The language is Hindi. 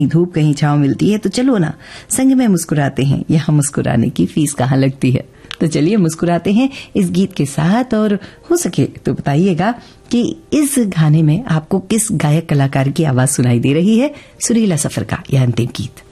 धूप कहीं छांव मिलती है तो चलो ना संग में मुस्कुराते हैं, यहाँ मुस्कुराने की फीस कहाँ लगती है। तो चलिए मुस्कुराते हैं इस गीत के साथ, और हो सके तो बताइएगा कि इस गाने में आपको किस गायक कलाकार की आवाज सुनाई दे रही है। सुरीला सफर का यह अंतिम गीत।